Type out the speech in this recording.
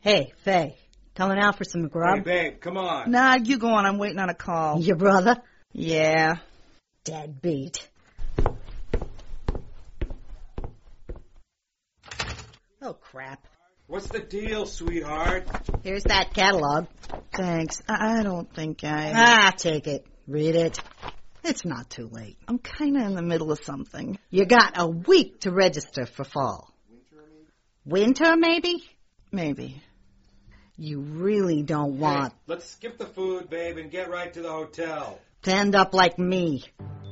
Hey, Faye, coming out for some grub? Hey, babe, come on. Nah, you go on. I'm waiting on a call. Your brother? Yeah. Deadbeat. Oh, crap. What's the deal, sweetheart? Here's that catalog. Thanks. I don't think I... Take it. Read it. It's not too late. I'm kind of in the middle of something. You got a week to register for fall. Winter, maybe? Maybe. You really don't want Hey, let's skip the food, babe, and get right to the hotel. to end up like me.